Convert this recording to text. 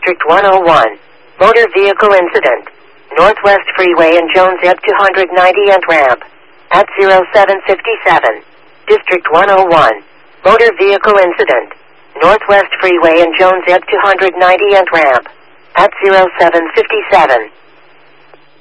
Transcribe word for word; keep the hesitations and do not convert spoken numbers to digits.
District one oh one. Motor vehicle incident. Northwest Freeway and Jones Ave two ninety and ramp. At zero seven fifty-seven. District one oh one. Motor vehicle incident. Northwest Freeway and Jones Ave two ninety and ramp. At zero seven fifty-seven.